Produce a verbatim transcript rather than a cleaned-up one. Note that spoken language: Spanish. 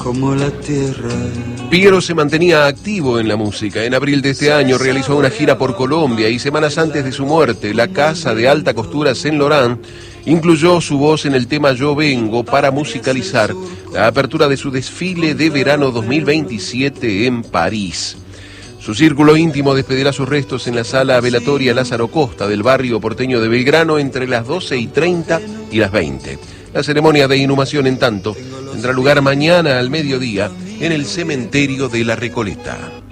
como la tierra. Piero se mantenía activo en la música. En abril de este año realizó una gira por Colombia y semanas antes de su muerte, la casa de alta costura Saint Laurent incluyó su voz en el tema Yo Vengo para musicalizar la apertura de su desfile de verano dos mil veintisiete en París. Su círculo íntimo despedirá sus restos en la sala velatoria Lázaro Costa del barrio porteño de Belgrano entre las doce y treinta y las veinte. La ceremonia de inhumación, en tanto, tendrá lugar mañana al mediodía en el cementerio de La Recoleta.